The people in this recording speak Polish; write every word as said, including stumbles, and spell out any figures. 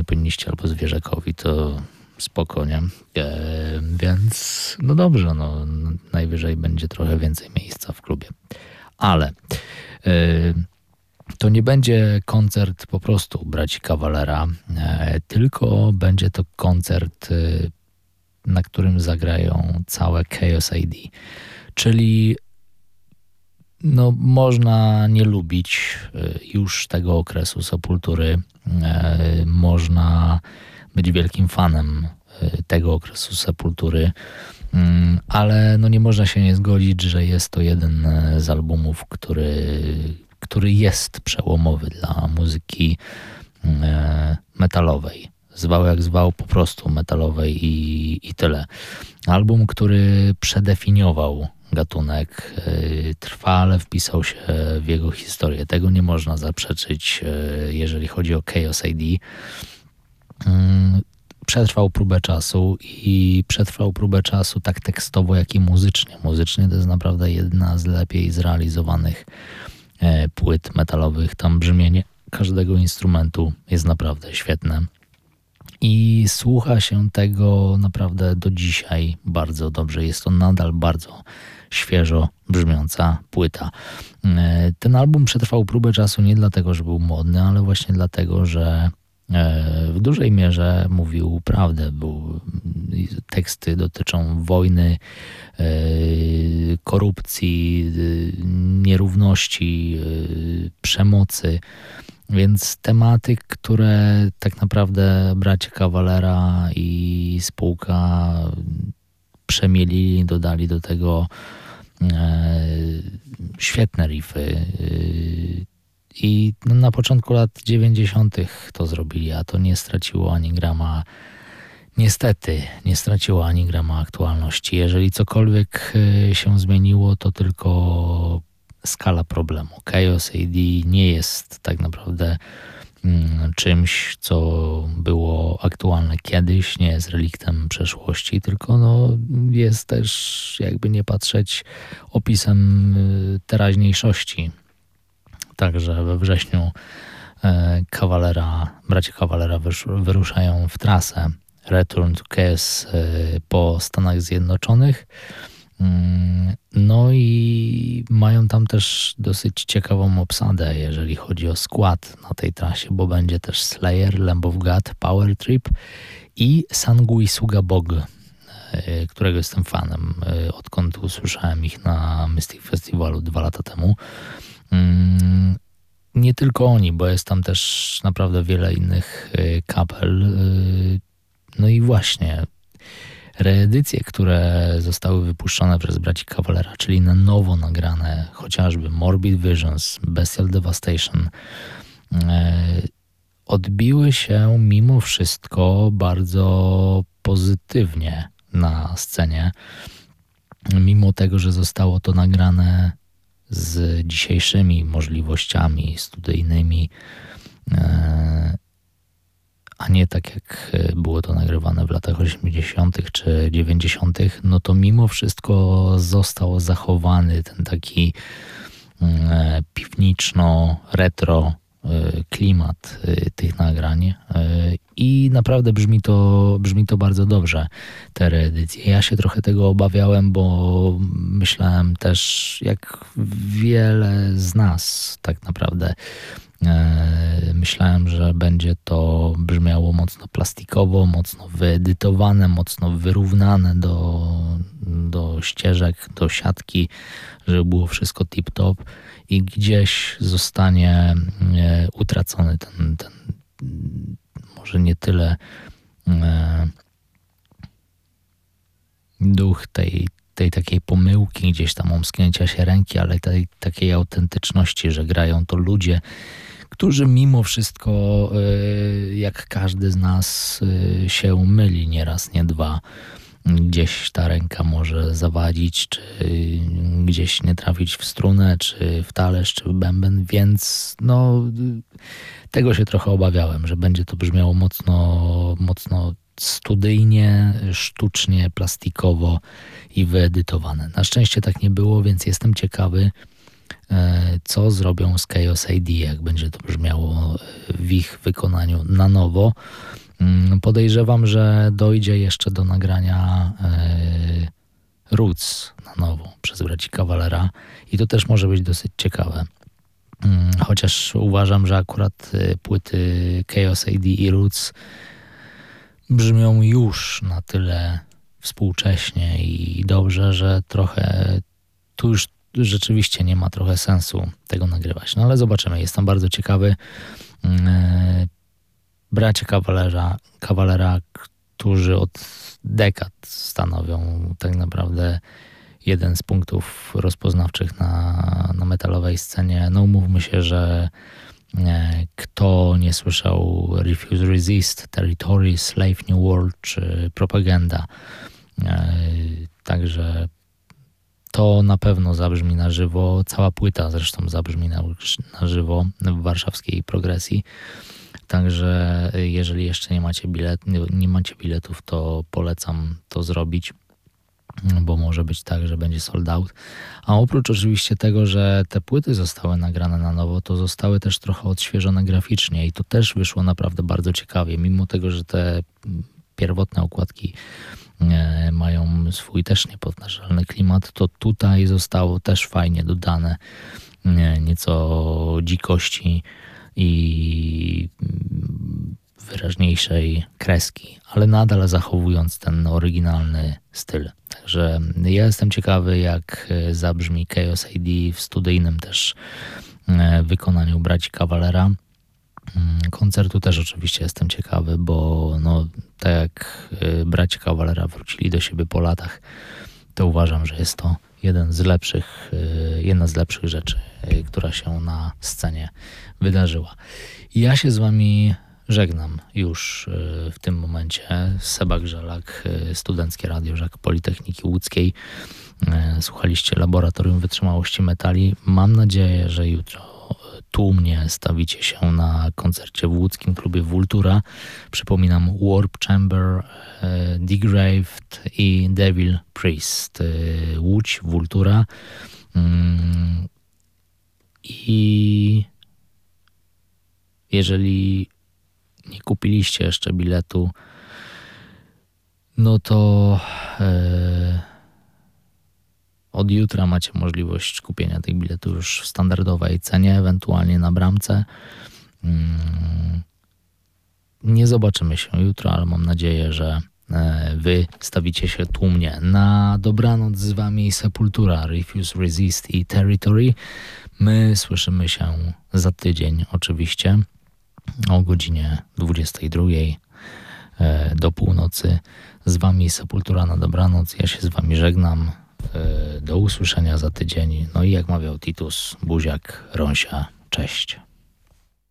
powinniście, albo Zwierzakowi, to spoko, nie? E, więc no dobrze, no najwyżej będzie trochę więcej miejsca w klubie. Ale e, to nie będzie koncert po prostu braci Cavalera, e, tylko będzie to koncert, e, na którym zagrają całe Chaos A D. Czyli no można nie lubić e, już tego okresu Sepultury, e, można być wielkim fanem tego okresu Sepultury, ale no nie można się nie zgodzić, że jest to jeden z albumów, który, który jest przełomowy dla muzyki metalowej. Zwał jak zwał, po prostu metalowej i, i tyle. Album, który przedefiniował gatunek, trwale wpisał się w jego historię. Tego nie można zaprzeczyć, jeżeli chodzi o Chaos A D. Przetrwał próbę czasu i przetrwał próbę czasu tak tekstowo, jak i muzycznie. Muzycznie to jest naprawdę jedna z lepiej zrealizowanych e, płyt metalowych. Tam brzmienie każdego instrumentu jest naprawdę świetne. I słucha się tego naprawdę do dzisiaj bardzo dobrze. Jest to nadal bardzo świeżo brzmiąca płyta. E, ten album przetrwał próbę czasu nie dlatego, że był modny, ale właśnie dlatego, że w dużej mierze mówił prawdę, bo teksty dotyczą wojny, korupcji, nierówności, przemocy, więc tematy, które tak naprawdę bracia Cavalera i spółka przemielili, dodali do tego świetne riffy. I na początku lat dziewięćdziesiątych to zrobili, a to nie straciło ani grama, niestety, nie straciło ani grama aktualności. Jeżeli cokolwiek się zmieniło, to tylko skala problemu. Chaos A D nie jest tak naprawdę czymś, co było aktualne kiedyś, nie jest reliktem przeszłości, tylko no jest też, jakby nie patrzeć, opisem teraźniejszości. Także we wrześniu Cavalera, bracia Cavalera wyruszają w trasę Return to Chaos po Stanach Zjednoczonych. No i mają tam też dosyć ciekawą obsadę, jeżeli chodzi o skład na tej trasie, bo będzie też Slayer, Lamb of God, Power Trip i Sanguisuga Bog, którego jestem fanem, odkąd usłyszałem ich na Mystic Festiwalu dwa lata temu. Nie tylko oni, bo jest tam też naprawdę wiele innych kapel. No i właśnie reedycje, które zostały wypuszczone przez braci Cavalera, czyli na nowo nagrane, chociażby Morbid Visions, Bestial Devastation, odbiły się mimo wszystko bardzo pozytywnie na scenie, mimo tego, że zostało to nagrane z dzisiejszymi możliwościami studyjnymi, a nie tak jak było to nagrywane w latach osiemdziesiątych czy dziewięćdziesiątych, no to mimo wszystko został zachowany ten taki piwniczno-retro klimat tych nagrań i naprawdę brzmi to, brzmi to bardzo dobrze, te reedycje. Ja się trochę tego obawiałem, bo myślałem też, jak wiele z nas tak naprawdę, myślałem, że będzie to brzmiało mocno plastikowo, mocno wyedytowane, mocno wyrównane do, do ścieżek, do siatki, żeby było wszystko tip-top i gdzieś zostanie utracony ten, ten może nie tyle duch tej, tej takiej pomyłki, gdzieś tam omsknięcia się ręki, ale tej takiej autentyczności, że grają to ludzie, którzy mimo wszystko, jak każdy z nas, się myli nieraz, nie dwa. Gdzieś ta ręka może zawadzić, czy gdzieś nie trafić w strunę, czy w talerz, czy w bęben, więc no tego się trochę obawiałem, że będzie to brzmiało mocno, mocno studyjnie, sztucznie, plastikowo i wyedytowane. Na szczęście tak nie było, więc jestem ciekawy, co zrobią z Chaos A D, jak będzie to brzmiało w ich wykonaniu na nowo. Podejrzewam, że dojdzie jeszcze do nagrania Roots na nowo przez braci Cavalera i to też może być dosyć ciekawe. Chociaż uważam, że akurat płyty Chaos A D i Roots brzmią już na tyle współcześnie i dobrze, że trochę tu już rzeczywiście nie ma trochę sensu tego nagrywać. No ale zobaczymy, jestem bardzo ciekawy. Bracia Cavalera, Cavalera, którzy od dekad stanowią tak naprawdę jeden z punktów rozpoznawczych na, na metalowej scenie. No umówmy się, że nie, kto nie słyszał Refuse Resist, Territory, Slave New World czy Propaganda. E, także to na pewno zabrzmi na żywo. Cała płyta zresztą zabrzmi na, na żywo w warszawskiej Progresji. Także jeżeli jeszcze nie macie, bilet, nie, nie macie biletów, to polecam to zrobić, bo może być tak, że będzie sold out. A oprócz oczywiście tego, że te płyty zostały nagrane na nowo, to zostały też trochę odświeżone graficznie i to też wyszło naprawdę bardzo ciekawie. Mimo tego, że te pierwotne okładki mają swój też niepodważalny klimat, to tutaj zostało też fajnie dodane nieco dzikości i wyraźniejszej kreski, ale nadal zachowując ten oryginalny styl. Także ja jestem ciekawy, jak zabrzmi Chaos A D w studyjnym też wykonaniu braci Cavalera. Koncertu też oczywiście jestem ciekawy, bo no, tak jak bracia Cavalera wrócili do siebie po latach, to uważam, że jest to jeden z lepszych, jedna z lepszych rzeczy, która się na scenie wydarzyła. Ja się z wami żegnam już w tym momencie. Seba Grzelak, Studenckie Radio Żak Politechniki Łódzkiej. Słuchaliście Laboratorium Wytrzymałości Metali. Mam nadzieję, że jutro tłumnie stawicie się na koncercie w łódzkim klubie Vultura. Przypominam, Warp Chamber, Degraved i Devil Priest. Łódź, Vultura. I jeżeli nie kupiliście jeszcze biletu, no to e, od jutra macie możliwość kupienia tych biletów już w standardowej cenie, ewentualnie na bramce. Mm, nie zobaczymy się jutro, ale mam nadzieję, że e, wy stawicie się tłumnie. Na dobranoc z wami Sepultura, Refuse Resist i Territory. My słyszymy się za tydzień oczywiście o godzinie dwudziestej drugiej do północy. Z wami Sepultura na dobranoc. Ja się z wami żegnam. Do usłyszenia za tydzień. No i jak mawiał Titus, buziak, rąsia, cześć.